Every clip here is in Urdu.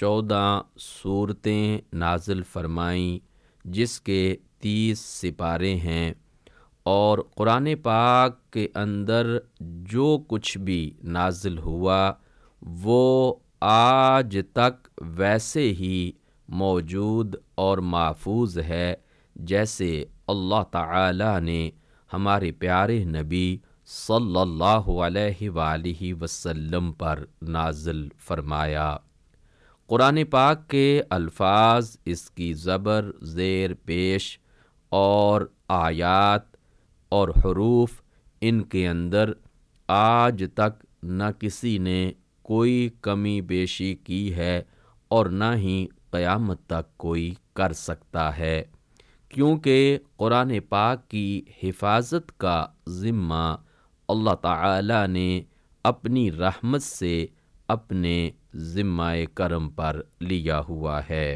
14 صورتیں نازل فرمائیں جس کے 30 سپارے ہیں، اور قرآن پاک کے اندر جو کچھ بھی نازل ہوا وہ آج تک ویسے ہی موجود اور محفوظ ہے جیسے اللہ تعالی نے ہمارے پیارے نبی صلی اللہ علیہ وآلہ وسلم پر نازل فرمایا۔ قرآن پاک کے الفاظ، اس کی زبر، زیر پیش اور آیات اور حروف، ان کے اندر آج تک نہ کسی نے کوئی کمی بیشی کی ہے اور نہ ہی قیامت تک کوئی کر سکتا ہے، کیونکہ قرآن پاک کی حفاظت کا ذمہ اللہ تعالی نے اپنی رحمت سے اپنے ذمہ کرم پر لیا ہوا ہے۔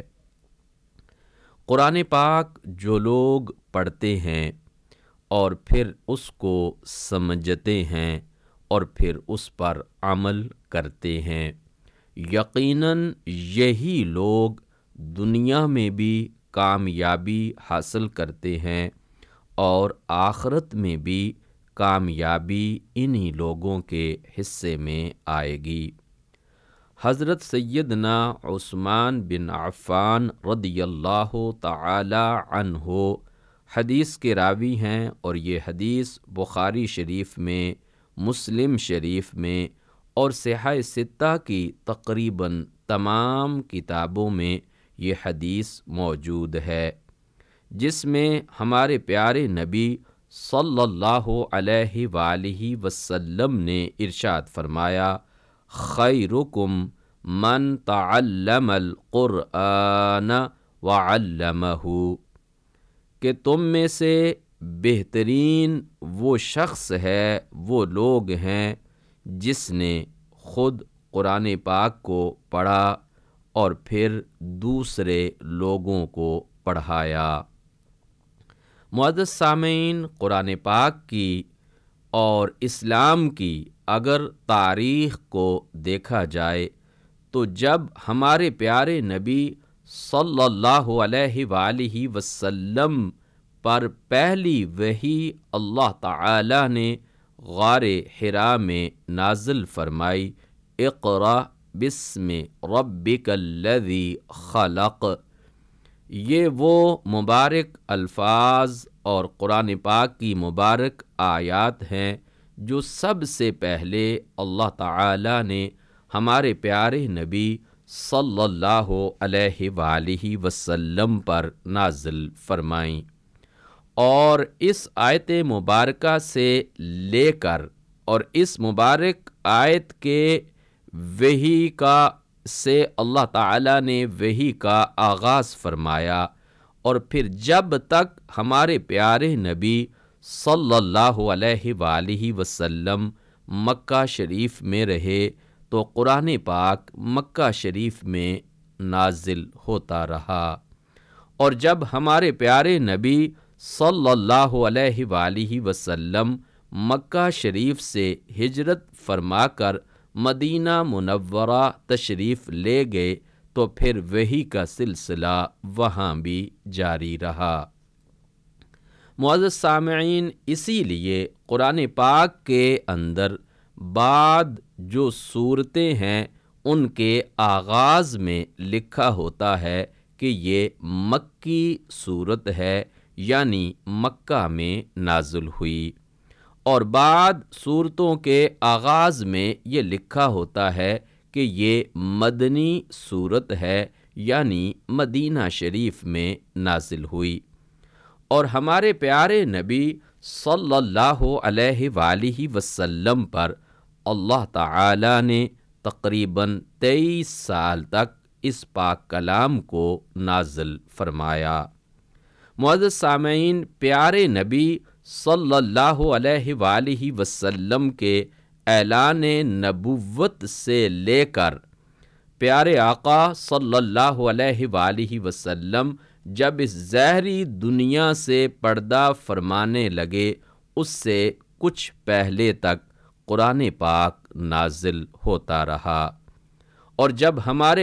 قرآن پاک جو لوگ پڑھتے ہیں اور پھر اس کو سمجھتے ہیں اور پھر اس پر عمل کرتے ہیں، یقیناً یہی لوگ دنیا میں بھی کامیابی حاصل کرتے ہیں اور آخرت میں بھی کامیابی انہی لوگوں کے حصے میں آئے گی۔ حضرت سیدنا عثمان بن عفان رضی اللہ تعالی عنہ حدیث کے راوی ہیں، اور یہ حدیث بخاری شریف میں، مسلم شریف میں اور صحیح ستہ کی تقریباً تمام کتابوں میں یہ حدیث موجود ہے، جس میں ہمارے پیارے نبی صلی اللہ علیہ وآلہ وسلم نے ارشاد فرمایا، خیرکم من تعلم القرآن وعلمہ، کہ تم میں سے بہترین وہ شخص ہے، وہ لوگ ہیں جس نے خود قرآن پاک کو پڑھا اور پھر دوسرے لوگوں کو پڑھایا۔ معزز سامعین، قرآن پاک کی اور اسلام کی اگر تاریخ کو دیکھا جائے تو جب ہمارے پیارے نبی صلی اللہ علیہ وآلہ وسلم پر پہلی وحی اللہ تعالی نے غار حرا میں نازل فرمائی، اقرأ بسم ربک الذی خلق، یہ وہ مبارک الفاظ اور قرآن پاک کی مبارک آیات ہیں جو سب سے پہلے اللہ تعالی نے ہمارے پیارے نبی صلی اللہ علیہ وآلہ وسلم پر نازل فرمائیں، اور اس آیت مبارکہ سے لے کر اور اس مبارک آیت کے وحی کا سے اللہ تعالی نے وحی کا آغاز فرمایا، اور پھر جب تک ہمارے پیارے نبی صلی اللہ علیہ وآلہ وسلم مکہ شریف میں رہے تو قرآن پاک مکہ شریف میں نازل ہوتا رہا، اور جب ہمارے پیارے نبی صلی اللہ علیہ وآلہ وسلم مکہ شریف سے ہجرت فرما کر مدینہ منورہ تشریف لے گئے تو پھر وحی کا سلسلہ وہاں بھی جاری رہا۔ معزز سامعین، اسی لیے قرآن پاک کے اندر بعد جو صورتیں ہیں ان کے آغاز میں لکھا ہوتا ہے کہ یہ مکی صورت ہے، یعنی مکہ میں نازل ہوئی، اور بعد صورتوں کے آغاز میں یہ لکھا ہوتا ہے کہ یہ مدنی صورت ہے، یعنی مدینہ شریف میں نازل ہوئی، اور ہمارے پیارے نبی صلی اللہ علیہ وآلہ وسلم پر اللہ تعالی نے تقریباً 23 سال تک اس پاک کلام کو نازل فرمایا۔ معزز سامعین، پیارے نبی صلی اللہ علیہ وآلہ وسلم کے اعلان نبوت سے لے کر پیارے آقا صلی اللہ علیہ وآلہ وسلم جب اس ظاہری دنیا سے پردہ فرمانے لگے، اس سے کچھ پہلے تک قرآن پاک نازل ہوتا رہا، اور جب ہمارے